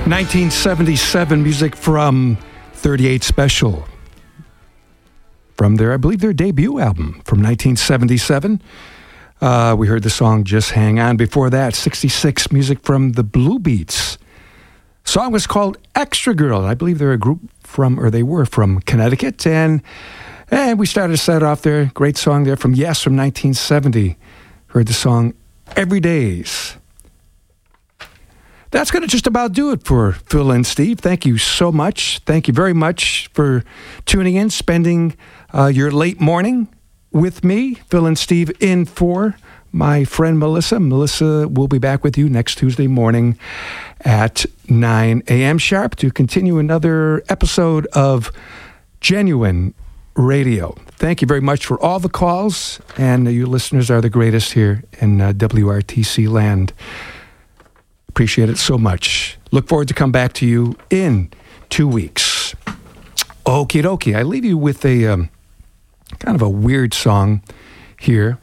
1977 music from 38 Special. From their, I believe, their debut album from 1977. We heard the song Just Hang On. Before that, 66 music from the Blue Beats. Song was called Extra Girl. I believe they're a group from, or they were from Connecticut. And we started to set off there. Great song there from Yes from 1970. Heard the song Every Days. That's going to just about do it for Phil and Steve. Thank you so much. Thank you very much for tuning in, spending your late morning with me, Phil and Steve, in for my friend Melissa. Melissa will be back with you next Tuesday morning at 9 a.m. sharp to continue another episode of Genuine Radio. Thank you very much for all the calls, and you listeners are the greatest here in WRTC land. Appreciate it so much. Look forward to come back to you in 2 weeks. Okie dokie. I leave you with a kind of a weird song here.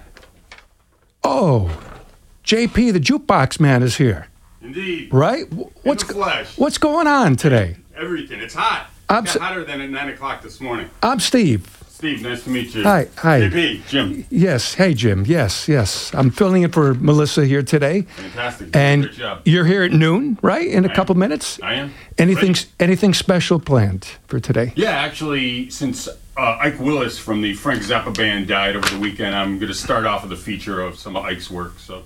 Oh, JP, the jukebox man, is here. Indeed. Right? What's going on today? Everything. It's hot. It's hotter than at 9 o'clock this morning. I'm Steve. Steve, nice to meet you. Hi. JP, Jim. Yes. Hey, Jim. Yes. I'm filling in for Melissa here today. Fantastic. And good job. You're here at noon, right? In a couple minutes? I am. Anything special planned for today? Yeah, actually, since Ike Willis from the Frank Zappa band died over the weekend, I'm going to start off with a feature of some of Ike's work. So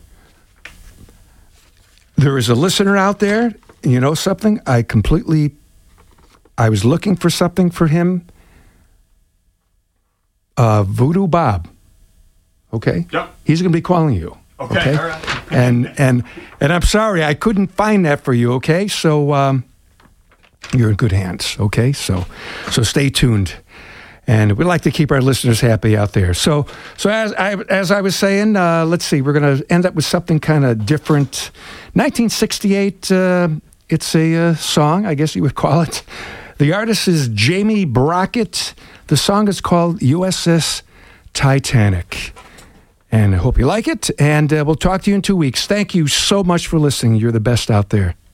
there is a listener out there. You know something? I was looking for something for him. Voodoo Bob. Okay? Yep. He's going to be calling you. Okay? All right. And I'm sorry, I couldn't find that for you, okay? So you're in good hands, okay? So stay tuned. And we like to keep our listeners happy out there. So as I was saying, let's see, we're going to end up with something kind of different. 1968, it's a song, I guess you would call it. The artist is Jamie Brockett. The song is called USS Titanic. And I hope you like it. And we'll talk to you in 2 weeks. Thank you so much for listening. You're the best out there.